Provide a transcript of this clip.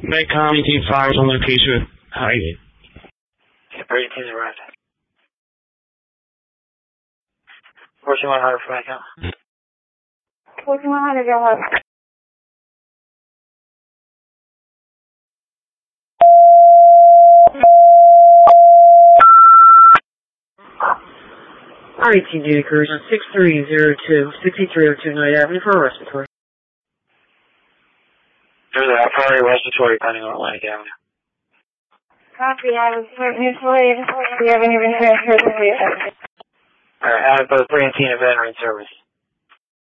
Medcom, team fires on location with Highgate. Brady team's arrived. 14100 for Medcom. 14100, go ahead. R18 duty crews on 6302 Night Avenue for a respiratory. There's a priority respiratory pending on Atlantic Avenue. Copy, I was mutually. We haven't even transferred the vehicle. Alright, I have both Brady and Tina veteran service.